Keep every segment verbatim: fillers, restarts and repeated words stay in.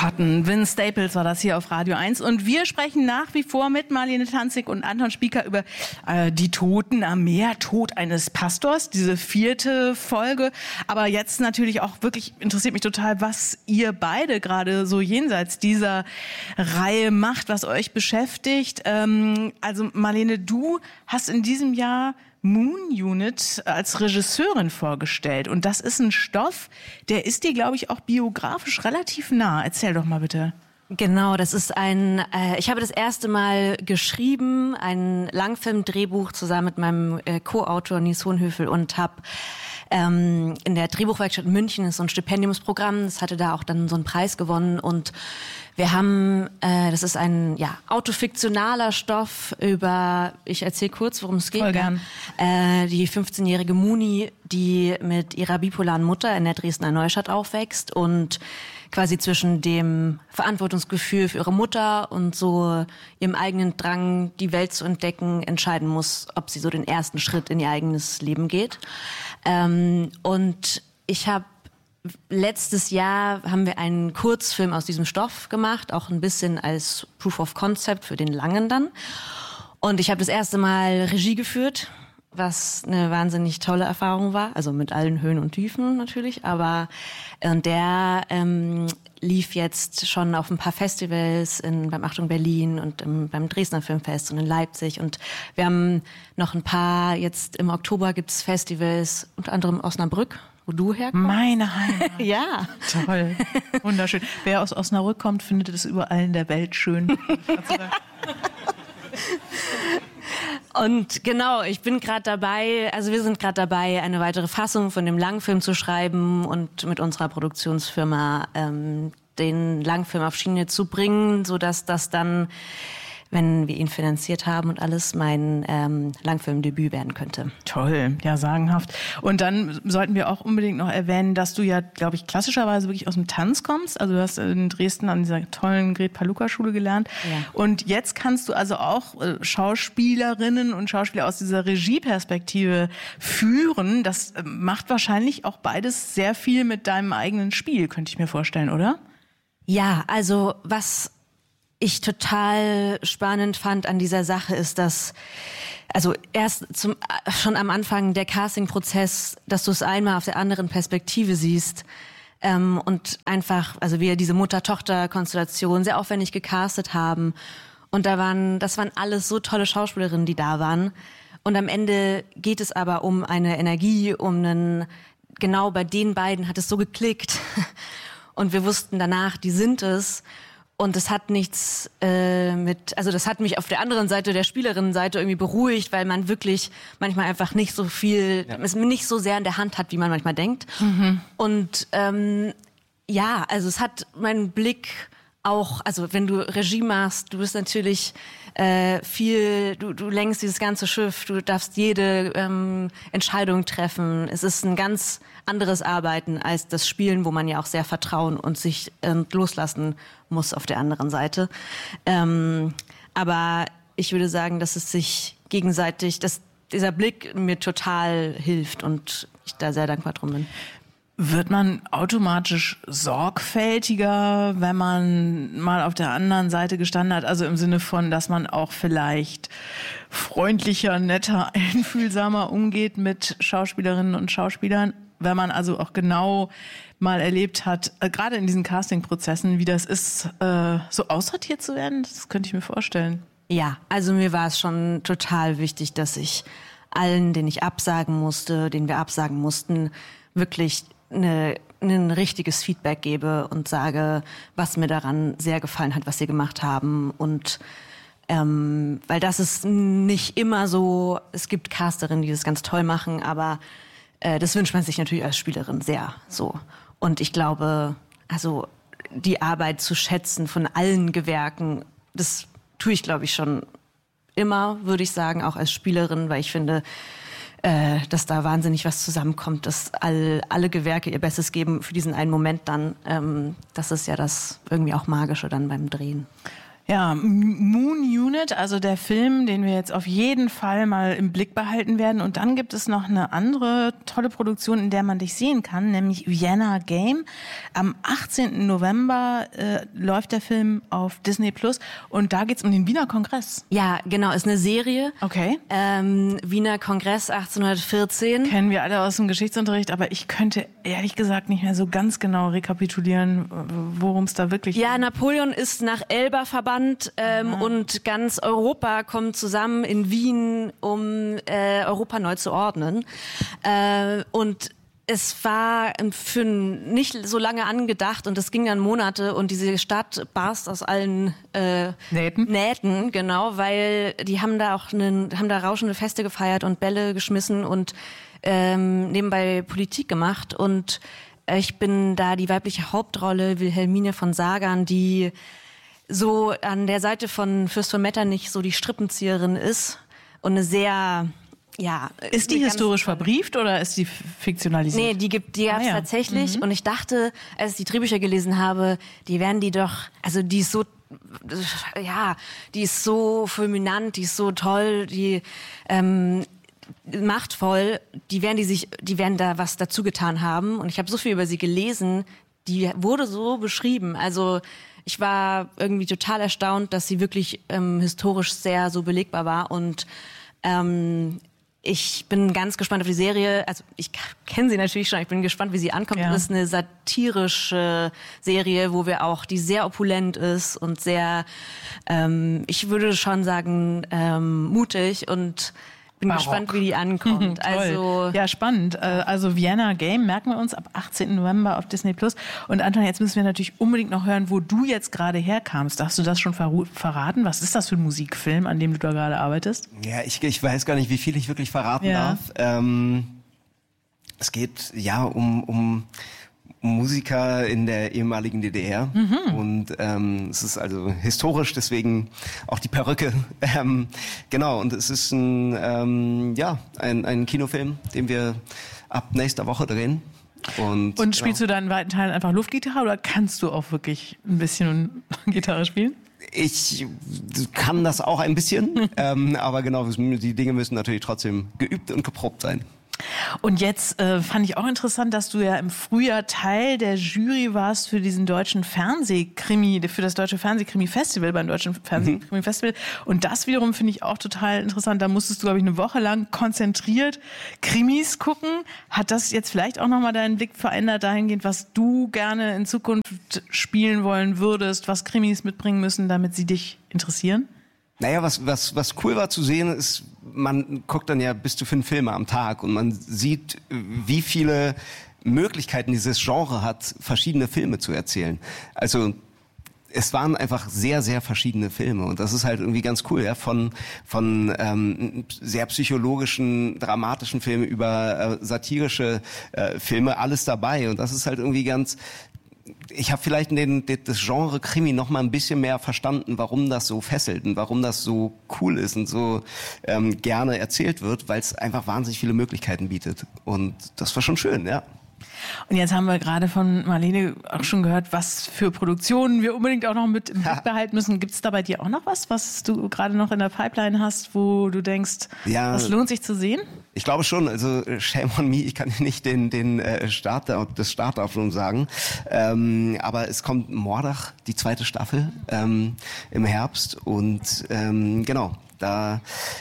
Cotton, Vince Staples war das hier auf Radio eins. Und wir sprechen nach wie vor mit Marlene Tanzig und Anton Spieker über äh, die Toten am Meer, Tod eines Pastors, diese vierte Folge. Aber jetzt natürlich auch wirklich interessiert mich total, was ihr beide gerade so jenseits dieser Reihe macht, was euch beschäftigt. Ähm, also Marlene, du hast in diesem Jahr Moon Unit als Regisseurin vorgestellt. Und das ist ein Stoff, der ist dir, glaube ich, auch biografisch relativ nah. Erzähl doch mal bitte. Genau, das ist ein, äh, ich habe das erste Mal geschrieben, ein Langfilm-Drehbuch zusammen mit meinem äh, Co-Autor Nies Hohenhöfel und habe ähm, in der Drehbuchwerkstatt München, ist so ein Stipendiumsprogramm, das hatte da auch dann so einen Preis gewonnen und wir haben, äh, das ist ein ja, autofiktionaler Stoff über, ich erzähle kurz, worum es geht. Voll gern. Äh, die fünfzehnjährige Muni, die mit ihrer bipolaren Mutter in der Dresdner Neustadt aufwächst und quasi zwischen dem Verantwortungsgefühl für ihre Mutter und so ihrem eigenen Drang, die Welt zu entdecken, entscheiden muss, ob sie so den ersten Schritt in ihr eigenes Leben geht. Ähm, und ich habe letztes Jahr haben wir einen Kurzfilm aus diesem Stoff gemacht, auch ein bisschen als Proof of Concept für den Langen dann. Und ich habe das erste Mal Regie geführt, was eine wahnsinnig tolle Erfahrung war, also mit allen Höhen und Tiefen natürlich, aber und der ähm, lief jetzt schon auf ein paar Festivals in, beim Achtung Berlin und im, beim Dresdner Filmfest und in Leipzig und wir haben noch ein paar, jetzt im Oktober gibt's Festivals, unter anderem Osnabrück, wo du herkommst. Meine Heimat. Ja. Toll. Wunderschön. Wer aus Osnabrück kommt, findet es überall in der Welt schön. Und genau, ich bin gerade dabei, also wir sind gerade dabei, eine weitere Fassung von dem Langfilm zu schreiben und mit unserer Produktionsfirma ähm, den Langfilm auf Schiene zu bringen, sodass das dann, wenn wir ihn finanziert haben und alles, mein ähm, Langfilmdebüt werden könnte. Toll, ja, sagenhaft. Und dann sollten wir auch unbedingt noch erwähnen, dass du ja, glaube ich, klassischerweise wirklich aus dem Tanz kommst. Also du hast in Dresden an dieser tollen Gret-Paluca-Schule gelernt. Ja. Und jetzt kannst du also auch äh, Schauspielerinnen und Schauspieler aus dieser Regieperspektive führen. Das äh, macht wahrscheinlich auch beides sehr viel mit deinem eigenen Spiel, könnte ich mir vorstellen, oder? Ja, also was ich total spannend fand an dieser Sache ist, dass also erst zum, schon am Anfang der Casting-Prozess, dass du es einmal auf der anderen Perspektive siehst ähm, und einfach, also wir diese Mutter-Tochter-Konstellation sehr aufwendig gecastet haben und da waren, das waren alles so tolle Schauspielerinnen, die da waren und am Ende geht es aber um eine Energie, um einen, genau bei den beiden hat es so geklickt und wir wussten danach, die sind es. Und das hat nichts äh, mit, also das hat mich auf der anderen Seite, der Spielerinnenseite irgendwie beruhigt, weil man wirklich manchmal einfach nicht so viel, ja. es nicht so sehr in der Hand hat, wie man manchmal denkt. Mhm. Und ähm, ja, also es hat meinen Blick auch, also wenn du Regie machst, du bist natürlich äh, viel, du, du lenkst dieses ganze Schiff, du darfst jede ähm, Entscheidung treffen. Es ist ein ganz anderes Arbeiten als das Spielen, wo man ja auch sehr vertrauen und sich äh, loslassen muss auf der anderen Seite. Ähm, aber ich würde sagen, dass es sich gegenseitig, dass dieser Blick mir total hilft und ich da sehr dankbar drum bin. Wird man automatisch sorgfältiger, wenn man mal auf der anderen Seite gestanden hat? Also im Sinne von, dass man auch vielleicht freundlicher, netter, einfühlsamer umgeht mit Schauspielerinnen und Schauspielern, wenn man also auch genau mal erlebt hat, äh, gerade in diesen Casting-Prozessen, wie das ist, äh, so aussortiert zu werden? Das könnte ich mir vorstellen. Ja, also mir war es schon total wichtig, dass ich allen, denen ich absagen musste, denen wir absagen mussten, wirklich eine, ein richtiges Feedback gebe und sage, was mir daran sehr gefallen hat, was sie gemacht haben. Und ähm, weil das ist nicht immer so, es gibt Casterinnen, die das ganz toll machen, aber äh, das wünscht man sich natürlich als Spielerin sehr so. Und ich glaube, also die Arbeit zu schätzen von allen Gewerken, das tue ich, glaube ich, schon immer, würde ich sagen, auch als Spielerin, weil ich finde, äh, dass da wahnsinnig was zusammenkommt, dass all, alle Gewerke ihr Bestes geben für diesen einen Moment dann. Ähm, das ist ja das irgendwie auch Magische dann beim Drehen. Ja, Moon Unit, also der Film, den wir jetzt auf jeden Fall mal im Blick behalten werden. Und dann gibt es noch eine andere tolle Produktion, in der man dich sehen kann, nämlich Vienna Game. Am achtzehnten November äh, läuft der Film auf Disney Plus und da geht's um den Wiener Kongress. Ja, genau, ist eine Serie. Okay. Ähm, Wiener Kongress achtzehnhundertvierzehn. Kennen wir alle aus dem Geschichtsunterricht, aber ich könnte ehrlich gesagt nicht mehr so ganz genau rekapitulieren, worum es da wirklich geht. Ja, Napoleon ist nach Elba verbannt. Ähm, und ganz Europa kommt zusammen in Wien, um äh, Europa neu zu ordnen. Äh, und es war für nicht so lange angedacht und es ging dann Monate und diese Stadt barst aus allen äh, Nähten. Nähten, genau, weil die haben da auch einen, haben da rauschende Feste gefeiert und Bälle geschmissen und ähm, nebenbei Politik gemacht. Und ich bin da die weibliche Hauptrolle, Wilhelmine von Sagan, die so an der Seite von Fürst von Metternich so die Strippenzieherin ist und eine sehr, ja... Ist die, die historisch verbrieft oder ist die fiktionalisiert? Nee, die gibt, die gab's ah, ja. tatsächlich mhm. und ich dachte, als ich die Drehbücher gelesen habe, die werden die doch, also die ist so, ja, die ist so fulminant, die ist so toll, die, ähm, machtvoll, die werden die sich, die werden da was dazu getan haben und ich habe so viel über sie gelesen, die wurde so beschrieben, also ich war irgendwie total erstaunt, dass sie wirklich ähm, historisch sehr so belegbar war und ähm, ich bin ganz gespannt auf die Serie. Also ich kenne sie natürlich schon, ich bin gespannt, wie sie ankommt. Ja. Das ist eine satirische Serie, wo wir auch, die sehr opulent ist und sehr, ähm, ich würde schon sagen, ähm, mutig und bin Barock. gespannt, wie die ankommt. Also ja, spannend. Also Vienna Game merken wir uns ab achtzehnten November auf Disney Plus. Und Anton, jetzt müssen wir natürlich unbedingt noch hören, wo du jetzt gerade herkamst. Darfst du das schon verraten? Was ist das für ein Musikfilm, an dem du da gerade arbeitest? Ja, ich, ich weiß gar nicht, wie viel ich wirklich verraten ja. darf. Ähm, es geht ja um, um Musiker in der ehemaligen D D R mhm. und ähm, es ist also historisch, deswegen auch die Perücke. Ähm, genau, und es ist ein, ähm, ja, ein, ein Kinofilm, den wir ab nächster Woche drehen. Und, und spielst genau. du da in weiten Teilen einfach Luftgitarre oder kannst du auch wirklich ein bisschen Gitarre spielen? Ich kann das auch ein bisschen, ähm, aber genau, die Dinge müssen natürlich trotzdem geübt und geprobt sein. Und jetzt äh, fand ich auch interessant, dass du ja im Frühjahr Teil der Jury warst für diesen deutschen Fernsehkrimi, für das deutsche Fernsehkrimi-Festival beim deutschen Fernsehkrimi-Festival. Und das wiederum finde ich auch total interessant. Da musstest du, glaube ich, eine Woche lang konzentriert Krimis gucken. Hat das jetzt vielleicht auch nochmal deinen Blick verändert dahingehend, was du gerne in Zukunft spielen wollen würdest, was Krimis mitbringen müssen, damit sie dich interessieren? Naja, was, was, was cool war zu sehen, ist, man guckt dann ja bis zu fünf Filme am Tag und man sieht, wie viele Möglichkeiten dieses Genre hat, verschiedene Filme zu erzählen. Also es waren einfach sehr, sehr verschiedene Filme und das ist halt irgendwie ganz cool, ja, von von ähm, sehr psychologischen, dramatischen Filmen über äh, satirische äh, Filme, alles dabei und das ist halt irgendwie ganz... Ich habe vielleicht den, das Genre Krimi noch mal ein bisschen mehr verstanden, warum das so fesselt und warum das so cool ist und so ähm, gerne erzählt wird, weil es einfach wahnsinnig viele Möglichkeiten bietet. Und das war schon schön, ja. Und jetzt haben wir gerade von Marlene auch schon gehört, was für Produktionen wir unbedingt auch noch mit im Blick behalten müssen. Gibt es da bei dir auch noch was, was du gerade noch in der Pipeline hast, wo du denkst, ja, das lohnt sich zu sehen? Ich glaube schon, also shame on me, ich kann nicht den, den äh, Start, das Startdatum sagen, ähm, aber es kommt Mordach, die zweite Staffel ähm, im Herbst und ähm, genau, da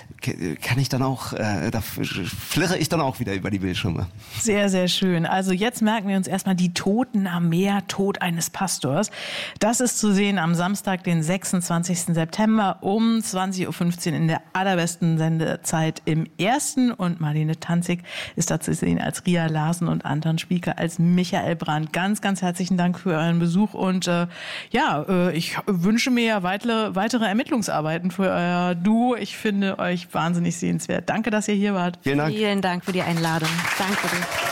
kann ich dann auch, äh, da flirre ich dann auch wieder über die Bildschirme. Sehr, sehr schön. Also jetzt merken wir uns erstmal die Toten am Meer, Tod eines Pastors. Das ist zu sehen am Samstag, den sechsundzwanzigsten September um zwanzig Uhr fünfzehn in der allerbesten Sendezeit im Ersten. Und Marlene Tanzig ist da zu sehen als Ria Larsen und Anton Spieker als Michael Brandt. Ganz, ganz herzlichen Dank für euren Besuch und äh, ja, äh, ich wünsche mir ja weitere, weitere Ermittlungsarbeiten für euer Duo. Ich finde euch wahnsinnig sehenswert. Danke, dass ihr hier wart. Vielen Dank. Vielen Dank für die Einladung. Danke dir.